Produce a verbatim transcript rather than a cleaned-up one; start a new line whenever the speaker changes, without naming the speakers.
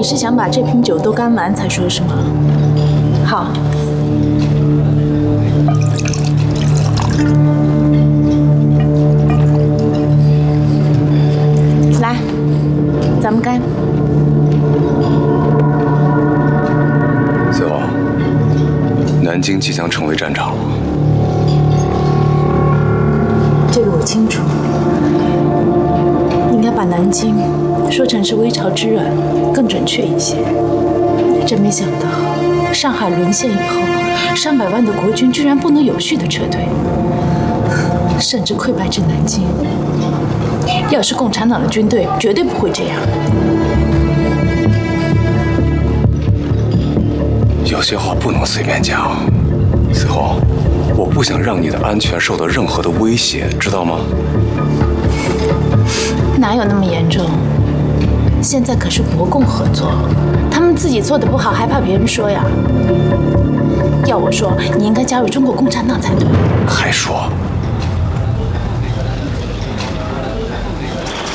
你是想把这瓶酒都干完才说是吗？好。来，咱们干。
四皇，南京即将成为战场了。
这个我清楚。应该把南京说成是微潮之软，更准确一些。真没想到，上海沦陷以后，上百万的国军居然不能有序的撤退，甚至溃败至南京。要是共产党的军队，绝对不会这样。
有些话不能随便讲，四皇，我不想让你的安全受到任何的威胁，知道吗？
哪有那么严重？现在可是国共合作，他们自己做的不好，还怕别人说呀？要我说，你应该加入中国共产党才对。
还说